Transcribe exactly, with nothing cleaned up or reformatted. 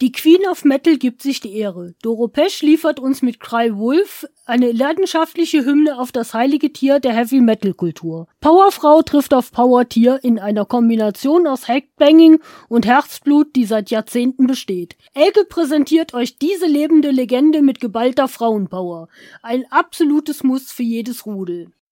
Die Queen of Metal gibt sich die Ehre. Doro Pesch liefert uns mit Cry Wolf eine leidenschaftliche Hymne auf das heilige Tier der Heavy-Metal-Kultur. Powerfrau trifft auf Power-Tier in einer Kombination aus Headbanging und Herzblut, die seit Jahrzehnten besteht. Elke präsentiert euch diese lebende Legende mit geballter Frauenpower. Ein absolutes Muss für jedes Rudel.